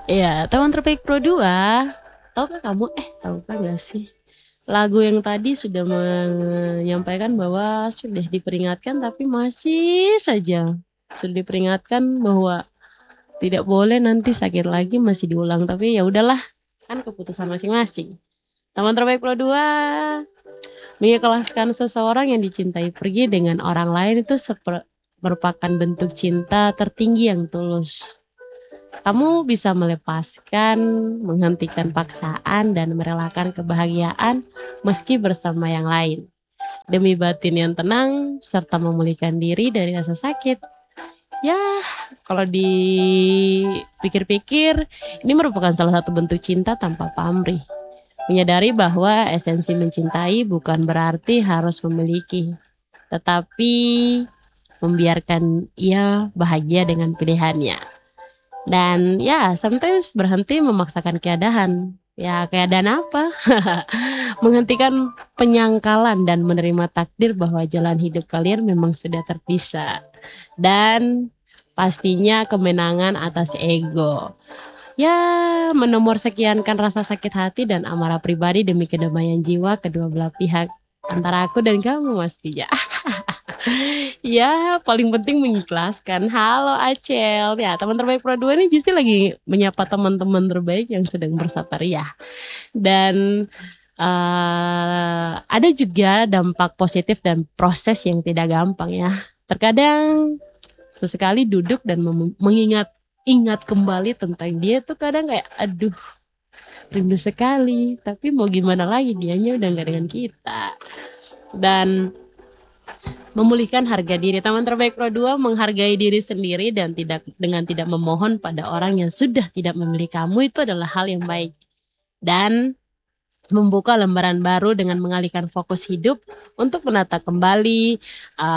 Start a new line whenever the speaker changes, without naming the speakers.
Ya, teman terbaik Pro 2. Tahukah kamu? Tahukah gak sih? Lagu yang tadi sudah menyampaikan bahwa sudah diperingatkan tapi masih saja sudah diperingatkan bahwa tidak boleh nanti sakit lagi masih diulang. Tapi ya udahlah, kan keputusan masing-masing. Teman terbaik Pro 2 mengikhlaskan seseorang yang dicintai pergi dengan orang lain itu merupakan bentuk cinta tertinggi yang tulus. Kamu bisa melepaskan, menghentikan paksaan, dan merelakan kebahagiaan meski bersama yang lain. Demi batin yang tenang, serta memulihkan diri dari rasa sakit. Ya, kalau dipikir-pikir, ini merupakan salah satu bentuk cinta tanpa pamrih. Menyadari bahwa esensi mencintai bukan berarti harus memiliki, tetapi membiarkan ia bahagia dengan pilihannya. Dan ya, sometimes berhenti memaksakan keadaan. Ya, keadaan apa? Menghentikan penyangkalan dan menerima takdir bahwa jalan hidup kalian memang sudah terpisah. Dan pastinya kemenangan atas ego. Ya, menomorsekiankan rasa sakit hati dan amarah pribadi demi kedamaian jiwa kedua belah pihak. Antara aku dan kamu, Mas Tija. Ya, paling penting mengikhlaskan. Halo Acel. Ya, teman terbaik Pro 2 ini justru lagi menyapa teman-teman terbaik yang sedang bersabaria. Dan ada juga dampak positif dan proses yang tidak gampang ya. Terkadang sesekali duduk dan ingat kembali tentang dia tuh kadang kayak aduh rindu sekali. Tapi mau gimana lagi, dianya udah gak dengan kita. Dan memulihkan harga diri. Teman terbaik Pro 2 menghargai diri sendiri dan tidak memohon pada orang yang sudah tidak memilih kamu itu adalah hal yang baik. Dan membuka lembaran baru dengan mengalihkan fokus hidup untuk menata kembali